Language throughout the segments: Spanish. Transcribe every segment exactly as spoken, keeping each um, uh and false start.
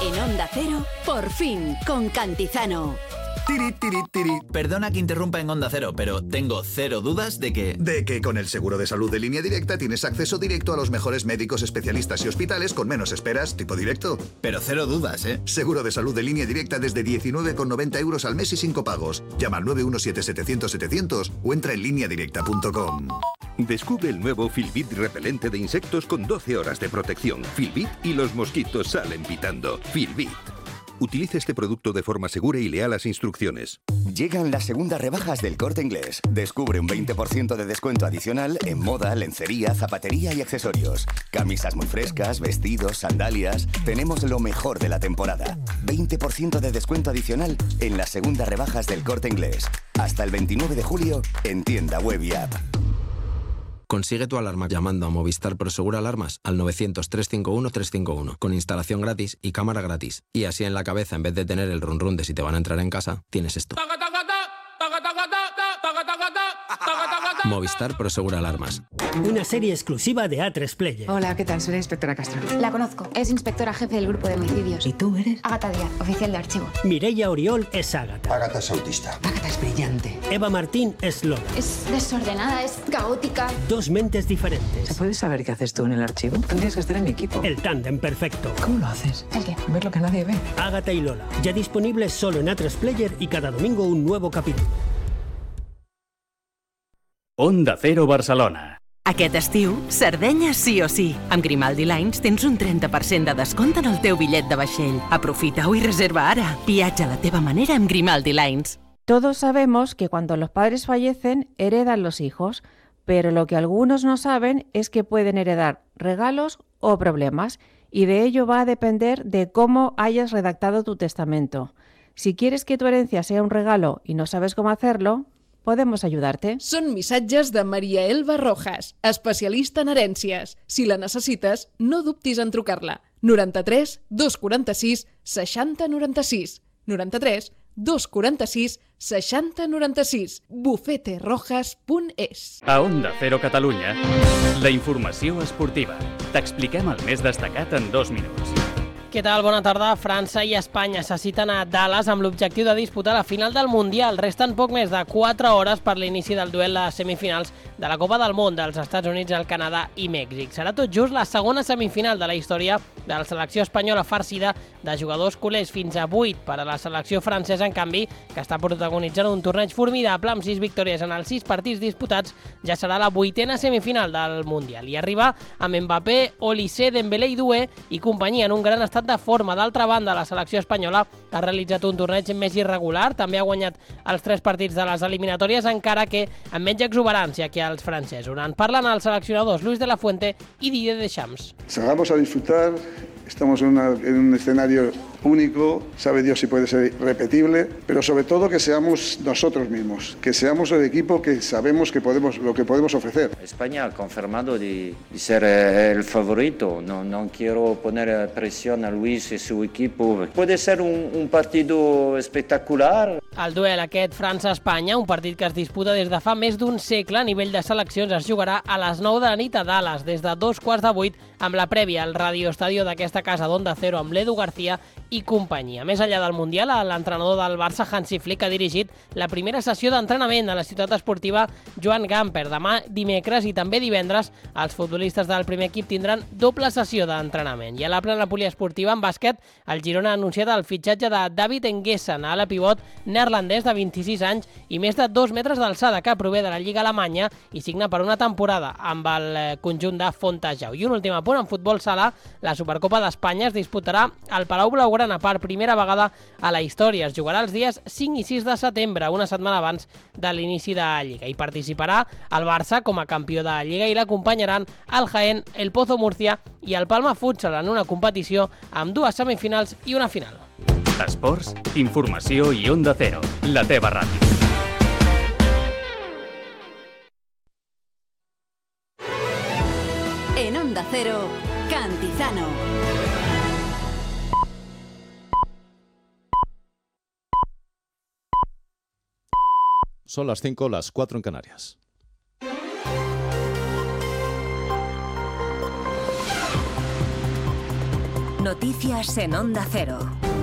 En Onda Cero, por fin, con Cantizano. Tiri, tiri, tiri. Perdona que interrumpa en Onda Cero, pero tengo cero dudas de que... De que con el seguro de salud de Línea Directa tienes acceso directo a los mejores médicos, especialistas y hospitales con menos esperas, tipo directo. Pero cero dudas, ¿eh? Seguro de salud de Línea Directa desde diecinueve con noventa euros al mes y sin copagos. Llama al nueve uno siete setecientos setecientos o entra en línea directa punto com. Descubre el nuevo Filbit repelente de insectos con doce horas de protección. Filbit y los mosquitos salen pitando. Filbit. Utilice este producto de forma segura y lea las instrucciones. Llegan las segundas rebajas del Corte Inglés. Descubre un veinte por ciento de descuento adicional en moda, lencería, zapatería y accesorios. Camisas muy frescas, vestidos, sandalias. Tenemos lo mejor de la temporada. veinte por ciento de descuento adicional en las segundas rebajas del Corte Inglés. Hasta el veintinueve de julio en tienda web y app. Consigue tu alarma llamando a Movistar Prosegur Alarmas al novecientos, trescientos cincuenta y uno, trescientos cincuenta y uno con instalación gratis y cámara gratis. Y así en la cabeza, en vez de tener el run run de si te van a entrar en casa, tienes esto. Movistar Prosegur Alarmas. Una serie exclusiva de A tres Player. Hola, ¿qué tal? Soy la inspectora Castro. La conozco. Es inspectora jefe del grupo de homicidios. ¿Y tú eres? Ágata Díaz, oficial de archivo. Mireia Oriol es Ágata. Ágata es autista. Ágata es brillante. Eva Martín es Lola. Es desordenada, es caótica. Dos mentes diferentes. ¿Se puede saber qué haces tú en el archivo? Tendrías que estar en mi equipo. El tándem perfecto. ¿Cómo lo haces? ¿El qué? Ver lo que nadie ve. Ágata y Lola. Ya disponibles solo en A tres Player y cada domingo un nuevo capítulo. Onda Cero Barcelona. Aquest estiu, Sardenya sí o sí. Amb Grimaldi Lines tens un trenta per cent de descompte en el teu bitllet de vaixell. Aprofita-ho i reserva ara. Viatja a la teva manera amb Grimaldi Lines. Todos sabemos que cuando los padres fallecen, heredan los hijos, pero lo que algunos no saben es que pueden heredar regalos o problemas, y de ello va a depender de cómo hayas redactado tu testamento. Si quieres que tu herencia sea un regalo y no sabes cómo hacerlo, podemos ayudarte. Són missatges de Maria Elba Rojas, especialista en herències. Si la necessites, no dubtis en trucar-la. noranta-tres, dos quaranta-sis, seixanta noranta-sis. noranta-tres, dos quaranta-sis, seixanta noranta-sis. bufete rojas punt es. A Onda Cero Catalunya, la informació esportiva. T'expliquem el més destacat en dos minuts. Què tal? Bona tarda. França i Espanya se citen a Dallas amb l'objectiu de disputar la final del Mundial. Resten poc més de quatre hores per l'inici del duel a semifinals de la Copa del Món dels Estats Units, el Canadà i Mèxic. Serà tot just la segona semifinal de la història de la selecció espanyola, farcida de jugadors culers, fins a vuit per a la selecció francesa, en canvi, que està protagonitzant un torneig formidable amb sis victòries en els sis partits disputats. Ja serà la vuitena semifinal del Mundial i arriba amb Mbappé, Olise, Dembélé i Doué i companyia en un gran estat de forma. D'altra banda, la selecció espanyola ha realitzat un torneig més irregular, també ha guanyat els tres partits de les eliminatòries, encara que amb menys exuberància que els francesos. En parlen els seleccionadors Luis de la Fuente i Didier Deschamps. Salgamos a disfrutar, estamos en, una, en un escenario único, sabe Dios si puede ser repetible, pero sobre todo que seamos nosotros mismos, que seamos el equipo que sabemos que podemos, lo que podemos ofrecer. España ha confirmado de, de ser el favorito, no, no quiero poner presión a Luis y su equipo. Puede ser un, un partido espectacular. El duel aquest França-Espanya, un partit que es disputa des de fa més d'un segle a nivell de seleccions, es jugarà a les nou de la nit a Dallas, des de dos quarts de vuit, amb la prèvia al radioestadio d'aquesta casa d'Onda Cero amb l'Edu García i companyia. Més enllà del Mundial, l'entrenador del Barça, Hansi Flick, ha dirigit la primera sessió d'entrenament a la ciutat esportiva Joan Gamper. Demà, dimecres i també divendres, els futbolistes del primer equip tindran doble sessió d'entrenament. I a la plana poliesportiva en bàsquet, el Girona ha anunciat el fitxatge de David Enguesen, ala pivot neerlandès de vint-i-sis anys i més de dos metres d'alçada, que prové de la Lliga Alemanya i signa per una temporada amb el conjunt de Fontejau. I un últim apunt en futbol sala, la Supercopa d'Espanya es disputarà al Palau Blaugrana per primera vegada a la història. Es jugarà els dies cinc i sis de setembre, una setmana abans de l'inici de la Lliga. Hi participarà el Barça com a campió de la Lliga i l'acompanyaran el Jaén, el Pozo Murcia i el Palma Futsal en una competició amb dues semifinals i una final. Esports, informació i Onda Cero, la teva ràdio. En Onda Cero, Cantizano. Son las cinco, las cuatro en Canarias. Noticias en Onda Cero.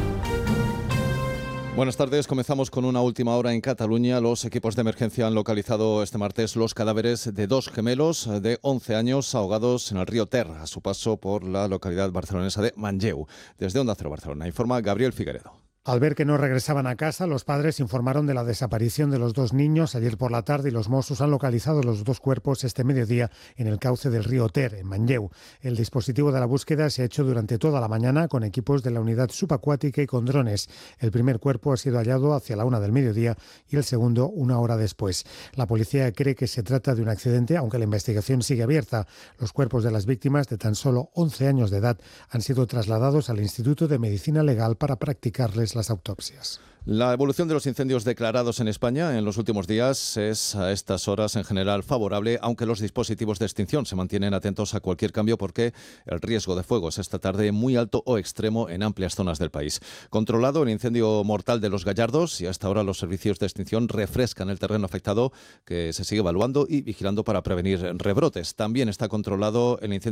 Buenas tardes, comenzamos con una última hora en Cataluña. Los equipos de emergencia han localizado este martes los cadáveres de dos gemelos de once años ahogados en el río Ter, a su paso por la localidad barcelonesa de Manlleu. Desde Onda Cero Barcelona, informa Gabriel Figueredo. Al ver que no regresaban a casa, los padres informaron de la desaparición de los dos niños ayer por la tarde y los Mossos han localizado los dos cuerpos este mediodía en el cauce del río Ter, en Manlleu. El dispositivo de la búsqueda se ha hecho durante toda la mañana con equipos de la unidad subacuática y con drones. El primer cuerpo ha sido hallado hacia la una del mediodía y el segundo una hora después. La policía cree que se trata de un accidente, aunque la investigación sigue abierta. Los cuerpos de las víctimas, de tan solo once años de edad, han sido trasladados al Instituto de Medicina Legal para practicarles las autopsias. La evolución de los incendios declarados en España en los últimos días es a estas horas en general favorable, aunque los dispositivos de extinción se mantienen atentos a cualquier cambio porque el riesgo de fuego es esta tarde muy alto o extremo en amplias zonas del país. Controlado el incendio mortal de Los Gallardos y hasta ahora los servicios de extinción refrescan el terreno afectado, que se sigue evaluando y vigilando para prevenir rebrotes. También está controlado el incendio